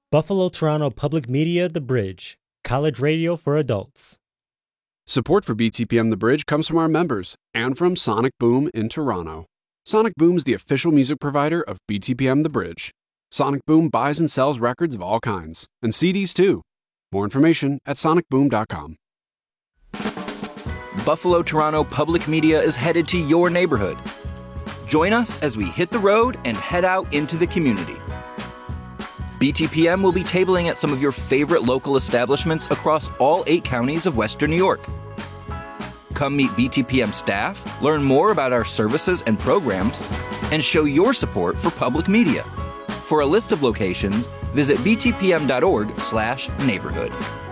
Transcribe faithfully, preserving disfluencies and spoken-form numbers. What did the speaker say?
Buffalo Toronto Public Media The Bridge, college radio for adults. Support for B T P M The Bridge comes from our members and from Sonic Boom in Toronto. Sonic Boom is the official music provider of B T P M The Bridge. Sonic Boom buys and sells records of all kinds, and C Ds too. More information at sonic boom dot com. Buffalo Toronto Public Media is headed to your neighborhood. Join us as we hit the road and head out into the community. B T P M will be tabling at some of your favorite local establishments across all eight counties of Western New York. Come meet B T P M staff, learn more about our services and programs, and show your support for public media. For a list of locations, visit b t p m dot org slash neighborhood.